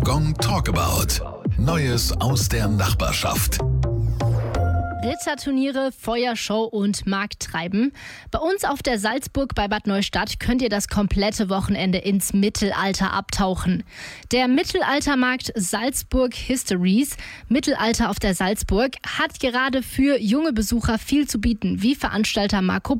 Gong Talkabout. Neues aus der Nachbarschaft. Ritterturniere, Feuershow und Markttreiben. Bei uns auf der Salzburg bei Bad Neustadt könnt ihr das komplette Wochenende ins Mittelalter abtauchen. Der Mittelaltermarkt Salzburg Histories, Mittelalter auf der Salzburg, hat gerade für junge Besucher viel zu bieten, wie Veranstalter Marco